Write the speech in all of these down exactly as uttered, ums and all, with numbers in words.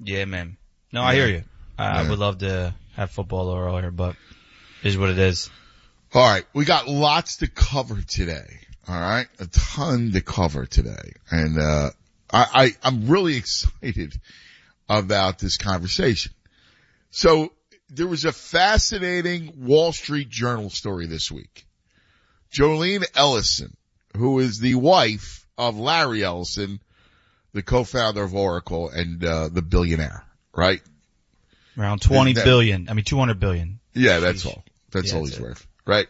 Yeah, man. No, I hear you. I, Yeah. I would love to have football earlier, but it is what it is. All right. We got lots to cover today. All right. A ton to cover today. And, uh, I, I, I'm really excited about this conversation. So there was a fascinating Wall Street Journal story this week. Jolene Ellison, who is the wife of Larry Ellison, the co-founder of Oracle and, uh, the billionaire, right? Around twenty that, billion. I mean, two hundred billion. Yeah, that's all. That's yeah, all that's he's it. worth, right?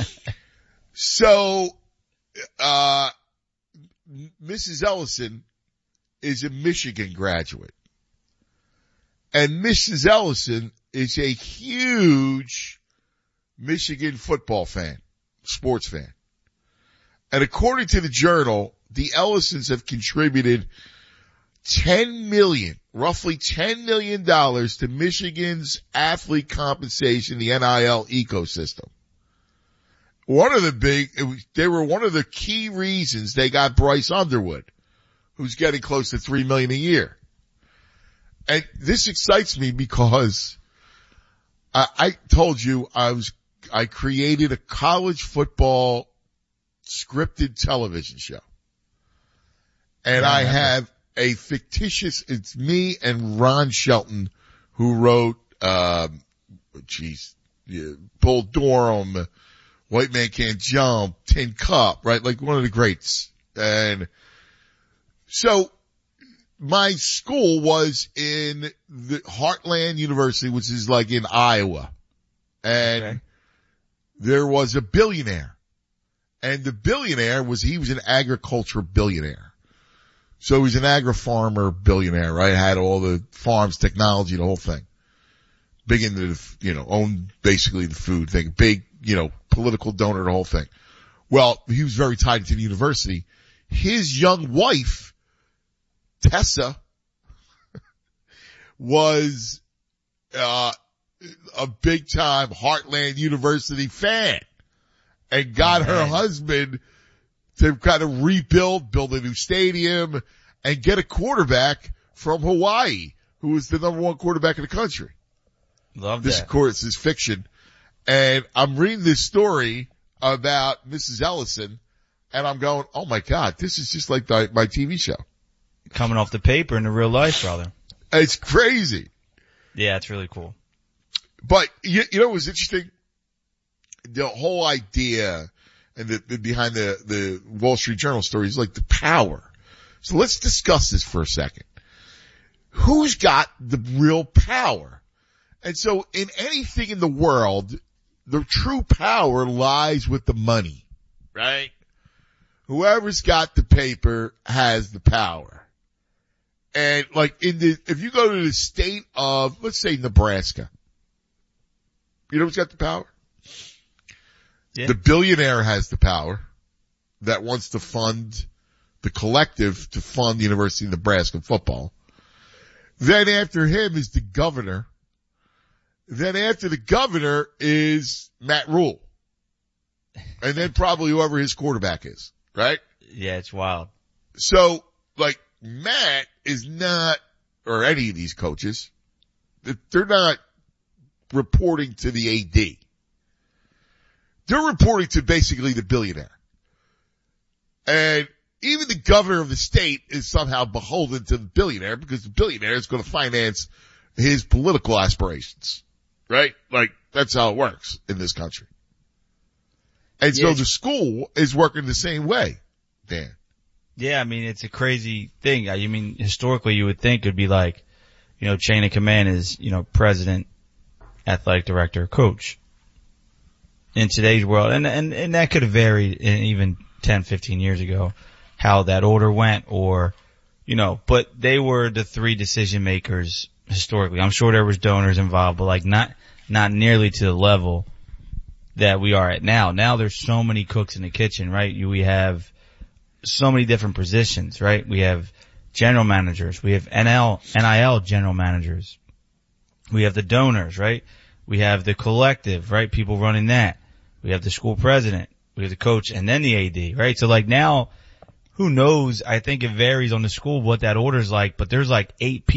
So, uh, Missus Ellison is a Michigan graduate. And Missus Ellison is a huge Michigan football fan, sports fan. And according to the Journal, the Ellisons have contributed ten million, roughly ten million dollars to Michigan's athlete compensation, the N I L ecosystem. One of the big, it was, they were one of the key reasons they got Bryce Underwood, who's getting close to three million dollars a year. And this excites me because I, I told you I was, I created a college football scripted television show. And Yeah, I I have a fictitious, it's me and Ron Shelton who wrote, um, geez, yeah, Bull Durham, White Man Can't Jump, Tin Cup, right? Like one of the greats. And so my school was in the Heartland University, which is like in Iowa. And Okay. there was a billionaire. And the billionaire was, he was an agriculture billionaire. So he's an agri-farmer billionaire, right? Had all the farms, technology, the whole thing. Big into the, you know, owned basically the food thing. Big, you know, political donor, the whole thing. Well, he was very tied into the university. His young wife, Tessa, was, uh, a big time Heartland University fan and got Oh, her man. husband to kind of rebuild, build a new stadium, and get a quarterback from Hawaii, who was the number one quarterback in the country. Love This, that. of course, is fiction. And I'm reading this story about Missus Ellison, and I'm going, oh my God, this is just like the, my T V show. Coming off the paper in the real life, brother. It's crazy. Yeah, it's really cool. But you, you know what was interesting? The whole idea and the, the behind the, the Wall Street Journal story is like the power. So let's discuss this for a second. Who's got the real power? And so in anything in the world, the true power lies with the money, right? Whoever's got the paper has the power. And like in the, if you go to the state of, let's say Nebraska, you know who's got the power? Yeah. The billionaire has the power that wants to fund the collective to fund the University of Nebraska football. Then after him is the governor. Then after the governor is Matt Rule. And then probably whoever his quarterback is, right? Yeah, it's wild. So, like, Matt is not, or any of these coaches, they're not reporting to the A D. They're reporting to basically the billionaire. And even the governor of the state is somehow beholden to the billionaire because the billionaire is going to finance his political aspirations. Right? Like, that's how it works in this country. And so Yeah. the school is working the same way, Dan. Yeah, I mean, it's a crazy thing. I mean, historically you would think it'd be like, you know, chain of command is, you know, president, athletic director, coach. In today's world, and, and, and that could have varied in even ten, fifteen years ago, how that order went or, you know, but they were the three decision makers historically. I'm sure there was donors involved, but like not, not nearly to the level that we are at now. Now there's so many cooks in the kitchen, right? You, we have so many different positions, right? We have general managers. We have N L, N I L general managers. We have the donors, right? We have the collective, right? People running that. We have the school president. We have the coach and then the A D, right? So like now, who knows? I think it varies on the school what that order's like, but there's like eight people